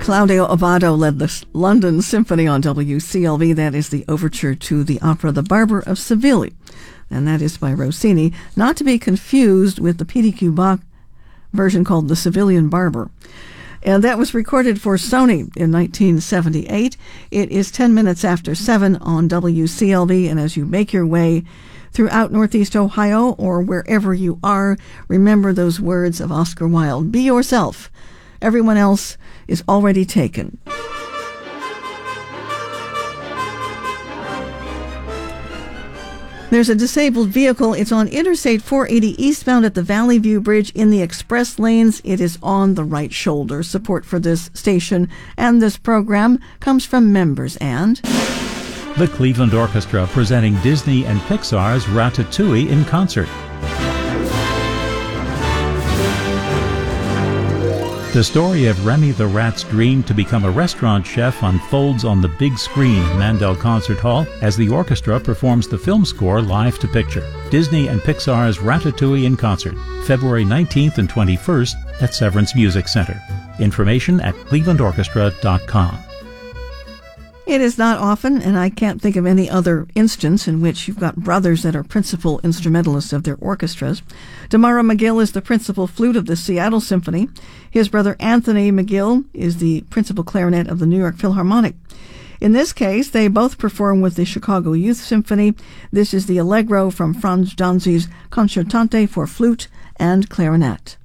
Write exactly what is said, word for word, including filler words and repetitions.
Claudio Abbado led the London Symphony on W C L V. That is the overture to the opera The Barber of Seville, and that is by Rossini, not to be confused with the P D Q Bach version called The Sevillian Barber. And that was recorded for Sony in nineteen seventy-eight. It is ten minutes after seven on W C L V, and as you make your way throughout Northeast Ohio or wherever you are, remember those words of Oscar Wilde: be yourself. Everyone else is already taken. There's a disabled vehicle. It's on Interstate four eighty eastbound at the Valley View Bridge in the express lanes. It is on the right shoulder. Support for this station and this program comes from members and the Cleveland Orchestra, presenting Disney and Pixar's Ratatouille in concert. The story of Remy the Rat's dream to become a restaurant chef unfolds on the big screen in Mandel Concert Hall as the orchestra performs the film score live to picture. Disney and Pixar's Ratatouille in concert, February nineteenth and twenty-first at Severance Music Center. Information at cleveland orchestra dot com. It is not often, and I can't think of any other instance in which you've got brothers that are principal instrumentalists of their orchestras. Damara McGill is the principal flute of the Seattle Symphony. His brother Anthony McGill is the principal clarinet of the New York Philharmonic. In this case, they both perform with the Chicago Youth Symphony. This is the Allegro from Franz Danzi's Concertante for flute and clarinet.